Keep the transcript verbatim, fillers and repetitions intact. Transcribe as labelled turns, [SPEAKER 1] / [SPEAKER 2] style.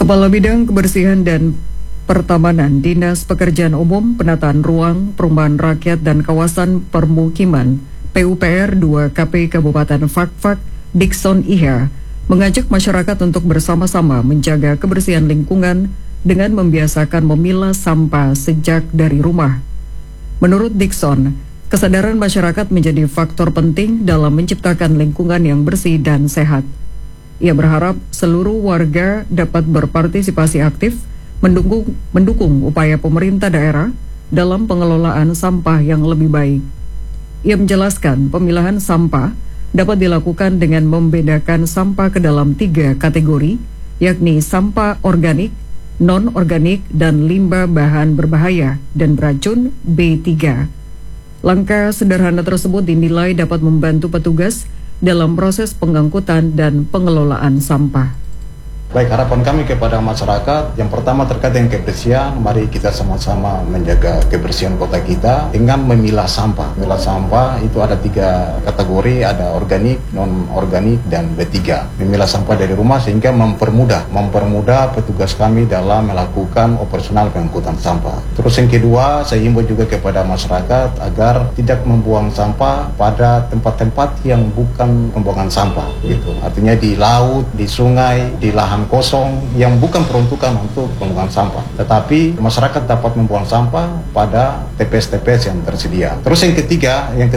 [SPEAKER 1] Kepala Bidang Kebersihan dan Pertamanan Dinas Pekerjaan Umum, Penataan Ruang, Perumahan Rakyat dan Kawasan Permukiman P U P R dua K P Kabupaten Fakfak, Dikson Iha, mengajak masyarakat untuk bersama-sama menjaga kebersihan lingkungan dengan membiasakan memilah sampah sejak dari rumah. Menurut Dikson, kesadaran masyarakat menjadi faktor penting dalam menciptakan lingkungan yang bersih dan sehat. Ia berharap seluruh warga dapat berpartisipasi aktif mendukung, mendukung upaya pemerintah daerah dalam pengelolaan sampah yang lebih baik. Ia menjelaskan pemilahan sampah dapat dilakukan dengan membedakan sampah ke dalam tiga kategori, yakni sampah organik, non-organik, dan limbah bahan berbahaya dan beracun B tiga. Langkah sederhana tersebut dinilai dapat membantu petugas dalam proses pengangkutan dan pengelolaan sampah.
[SPEAKER 2] Baik, harapan kami kepada masyarakat, yang pertama terkait dengan kebersihan, mari kita sama-sama menjaga kebersihan kota kita dengan memilah sampah. Memilah sampah itu ada tiga kategori, ada organik, non-organik, dan B tiga. Memilah sampah dari rumah sehingga mempermudah, mempermudah petugas kami dalam melakukan operasional pengangkutan sampah. Terus yang kedua, saya himbau juga kepada masyarakat agar tidak membuang sampah pada tempat-tempat yang bukan pembuangan sampah. Gitu. Artinya di laut, di sungai, di lahan kosong yang bukan peruntukan untuk pembuangan sampah, tetapi masyarakat dapat membuang sampah pada T P S-T P S yang tersedia. Terus yang ketiga, yang